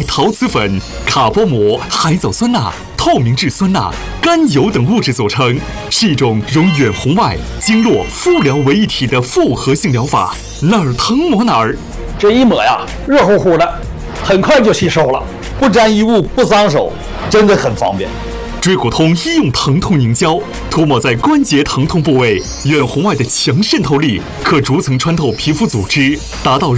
陶瓷粉、卡波膜、海藻酸钠、透明质酸钠、甘油等物质组成，是一种融远红外、经络、敷疗为一体的复合性疗法，哪儿疼抹哪儿。 这一抹呀，热乎乎的，很快就吸收了，不沾衣物，不脏手，真的很方便。 椎骨通医用疼痛凝胶涂抹在关节疼痛部位，远红外的强渗透力可逐层穿透皮肤组织，达到